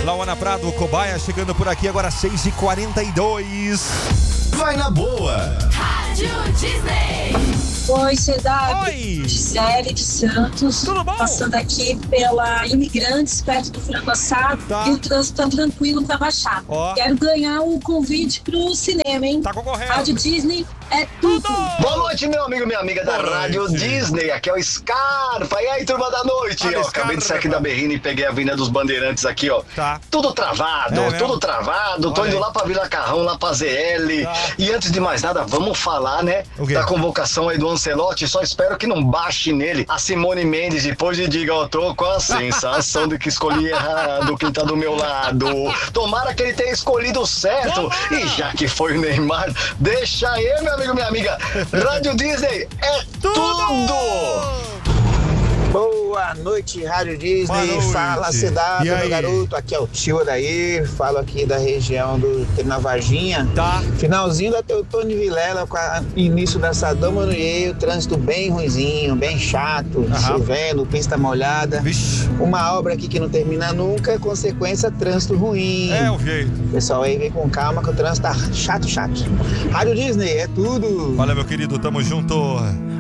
Lauana Prado, Cobaia chegando por aqui agora 6h42. Vai na boa. Rádio Disney. Oi, CW. Oi. Gisele de Santos. Tudo bom? Passando aqui pela Imigrantes, perto do frango assado. Tá. E o trânsito tá tranquilo pra baixar. Ó. Quero ganhar um convite pro cinema, hein? Tá concorrendo. Rádio Disney é tudo. Boa noite, meu amigo, minha amiga da Boa Rádio noite. Disney. Aqui é o Scarpa. E aí, turma da noite? Olha, Eu acabei de sair aqui da Berrina e peguei a Avenida dos Bandeirantes aqui, ó. Tá. Tudo travado, É mesmo? tudo travado. Tô Olha indo aí. lá pra Vila Carrão, lá pra ZL. Tá. E antes de mais nada, vamos falar, né? O quê? Da convocação aí do Ancelotti. Só espero que não baixe nele a Simone Mendes depois de diga, eu tô com a sensação de que escolhi errado quem tá do meu lado. Tomara que ele tenha escolhido certo. E já que foi o Neymar, deixa aí, meu amigo, minha amiga. Rádio Disney é tudo! Boa noite, Rádio Disney. Boa noite. Fala, E cidade, aí? meu garoto. Aqui é o tio daí. Falo aqui da região do na Varginha. Tá. Finalzinho da Teutônio de Vilela, com o início da Sadão Manoel. Trânsito bem ruinzinho, bem chato. Chovendo, pista molhada. Vixe. Uma obra aqui que não termina nunca, consequência, trânsito ruim. É o jeito. Pessoal aí, vem com calma que o trânsito tá chato. Rádio Disney é tudo. Valeu, meu querido. Tamo junto.